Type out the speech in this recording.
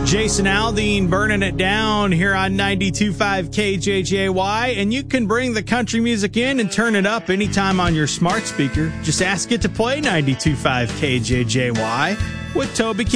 Jason Aldean burning it down here on 92.5 KJJY, and you can bring the country music in and turn it up anytime on your smart speaker. Just ask it to play 92.5 KJJY with Toby Keith.